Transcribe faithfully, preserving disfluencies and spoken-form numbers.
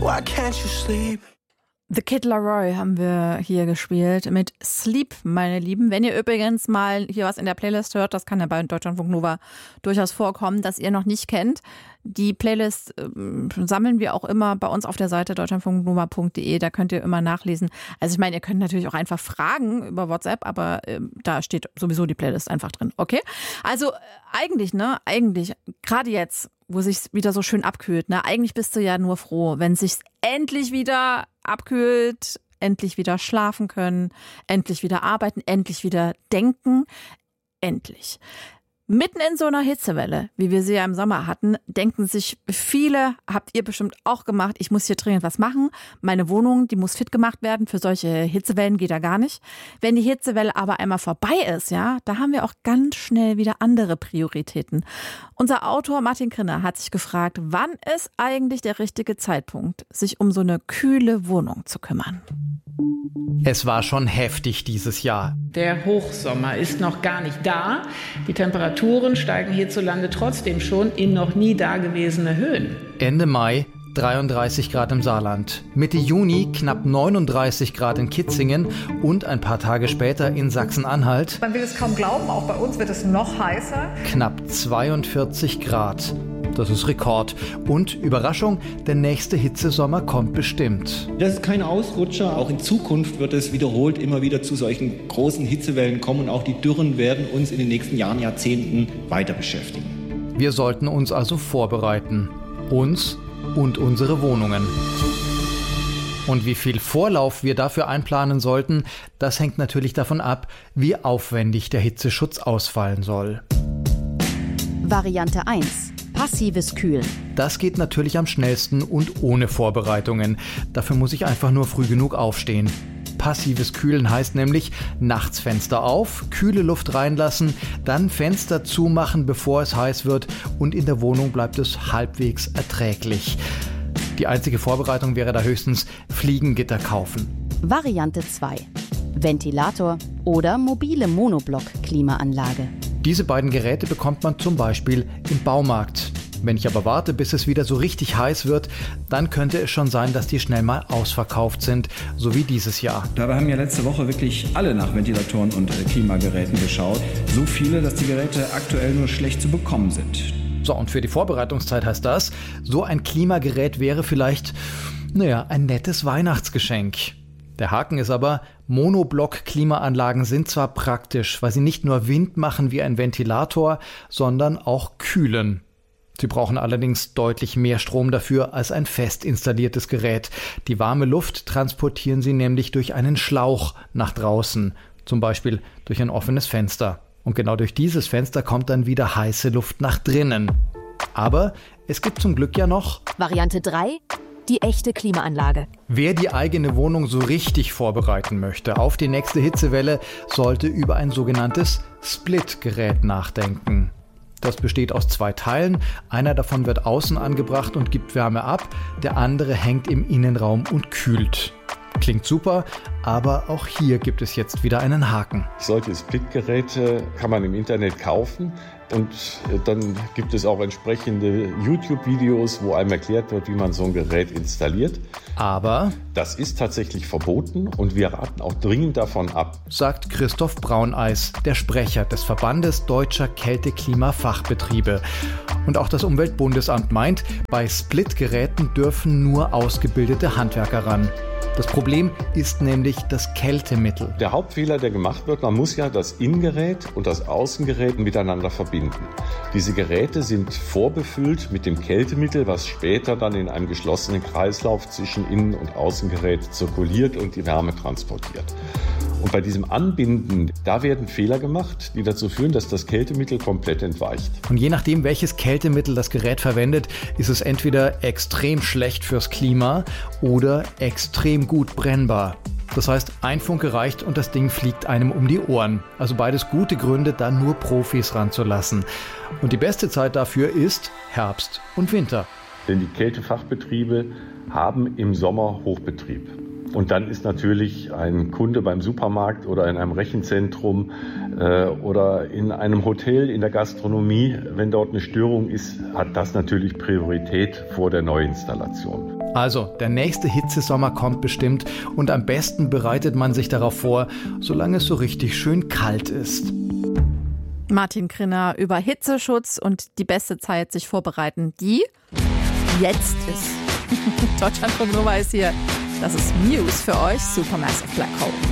why can't you sleep? The Kid Laroi haben wir hier gespielt mit Sleep, meine Lieben. Wenn ihr übrigens mal hier was in der Playlist hört, das kann ja bei Deutschlandfunk Nova durchaus vorkommen, das ihr noch nicht kennt. Die Playlist äh, sammeln wir auch immer bei uns auf der Seite deutschlandfunknova punkt de, da könnt ihr immer nachlesen. Also ich meine, ihr könnt natürlich auch einfach fragen über WhatsApp, aber äh, da steht sowieso die Playlist einfach drin, okay? Also äh, eigentlich, ne, eigentlich, gerade jetzt, wo sich's wieder so schön abkühlt, ne, eigentlich bist du ja nur froh, wenn sich's endlich wieder abkühlt, endlich wieder schlafen können, endlich wieder arbeiten, endlich wieder denken, endlich. Mitten in so einer Hitzewelle, wie wir sie ja im Sommer hatten, denken sich viele, habt ihr bestimmt auch gemacht, ich muss hier dringend was machen. Meine Wohnung, die muss fit gemacht werden. Für solche Hitzewellen geht da gar nicht. Wenn die Hitzewelle aber einmal vorbei ist, ja, da haben wir auch ganz schnell wieder andere Prioritäten. Unser Autor Martin Krinner hat sich gefragt, wann ist eigentlich der richtige Zeitpunkt, sich um so eine kühle Wohnung zu kümmern? Es war schon heftig dieses Jahr. Der Hochsommer ist noch gar nicht da. Die Temperaturen steigen hierzulande trotzdem schon in noch nie dagewesene Höhen. Ende Mai dreiunddreißig Grad im Saarland, Mitte Juni knapp neununddreißig Grad in Kitzingen und ein paar Tage später in Sachsen-Anhalt. Man will es kaum glauben, auch bei uns wird es noch heißer. Knapp zweiundvierzig Grad. Das ist Rekord. Und Überraschung, der nächste Hitzesommer kommt bestimmt. Das ist kein Ausrutscher. Auch in Zukunft wird es wiederholt immer wieder zu solchen großen Hitzewellen kommen. Und auch die Dürren werden uns in den nächsten Jahren, Jahrzehnten weiter beschäftigen. Wir sollten uns also vorbereiten. Uns und unsere Wohnungen. Und wie viel Vorlauf wir dafür einplanen sollten, das hängt natürlich davon ab, wie aufwendig der Hitzeschutz ausfallen soll. Variante eins. Passives Kühlen. Das geht natürlich am schnellsten und ohne Vorbereitungen. Dafür muss ich einfach nur früh genug aufstehen. Passives Kühlen heißt nämlich nachts Fenster auf, kühle Luft reinlassen, dann Fenster zumachen, bevor es heiß wird und in der Wohnung bleibt es halbwegs erträglich. Die einzige Vorbereitung wäre da höchstens Fliegengitter kaufen. Variante zwei. Ventilator oder mobile Monoblock-Klimaanlage. Diese beiden Geräte bekommt man zum Beispiel im Baumarkt. Wenn ich aber warte, bis es wieder so richtig heiß wird, dann könnte es schon sein, dass die schnell mal ausverkauft sind, so wie dieses Jahr. Dabei haben ja letzte Woche wirklich alle nach Ventilatoren und Klimageräten geschaut. So viele, dass die Geräte aktuell nur schlecht zu bekommen sind. So, und für die Vorbereitungszeit heißt das, so ein Klimagerät wäre vielleicht, naja, ein nettes Weihnachtsgeschenk. Der Haken ist aber, Monoblock-Klimaanlagen sind zwar praktisch, weil sie nicht nur Wind machen wie ein Ventilator, sondern auch kühlen. Sie brauchen allerdings deutlich mehr Strom dafür als ein fest installiertes Gerät. Die warme Luft transportieren sie nämlich durch einen Schlauch nach draußen, zum Beispiel durch ein offenes Fenster. Und genau durch dieses Fenster kommt dann wieder heiße Luft nach drinnen. Aber es gibt zum Glück ja noch Variante drei. Die echte Klimaanlage. Wer die eigene Wohnung so richtig vorbereiten möchte auf die nächste Hitzewelle, sollte über ein sogenanntes Split-Gerät nachdenken. Das besteht aus zwei Teilen. Einer davon wird außen angebracht und gibt Wärme ab. Der andere hängt im Innenraum und kühlt. Klingt super, aber auch hier gibt es jetzt wieder einen Haken. Solche Split-Geräte kann man im Internet kaufen. Und dann gibt es auch entsprechende YouTube-Videos, wo einem erklärt wird, wie man so ein Gerät installiert. Aber das ist tatsächlich verboten und wir raten auch dringend davon ab, sagt Christoph Brauneis, der Sprecher des Verbandes Deutscher Kälte-Klima-Fachbetriebe. Und auch das Umweltbundesamt meint, bei Split-Geräten dürfen nur ausgebildete Handwerker ran. Das Problem ist nämlich das Kältemittel. Der Hauptfehler, der gemacht wird, man muss ja das Innengerät und das Außengerät miteinander verbinden. Diese Geräte sind vorbefüllt mit dem Kältemittel, was später dann in einem geschlossenen Kreislauf zwischen Innen- und Außengerät zirkuliert und die Wärme transportiert. Und bei diesem Anbinden, da werden Fehler gemacht, die dazu führen, dass das Kältemittel komplett entweicht. Und je nachdem, welches Kältemittel das Gerät verwendet, ist es entweder extrem schlecht fürs Klima oder extrem gut brennbar. Das heißt, ein Funke reicht und das Ding fliegt einem um die Ohren. Also beides gute Gründe, da nur Profis ranzulassen. Und die beste Zeit dafür ist Herbst und Winter. Denn die Kältefachbetriebe haben im Sommer Hochbetrieb. Und dann ist natürlich ein Kunde beim Supermarkt oder in einem Rechenzentrum äh, oder in einem Hotel, in der Gastronomie, wenn dort eine Störung ist, hat das natürlich Priorität vor der Neuinstallation. Also, der nächste Hitzesommer kommt bestimmt und am besten bereitet man sich darauf vor, solange es so richtig schön kalt ist. Martin Krinner über Hitzeschutz und die beste Zeit, sich vorbereiten, die jetzt ist. Deutschlandfunk Nova ist hier. Das ist Muse für euch, Supermassive Black Hole.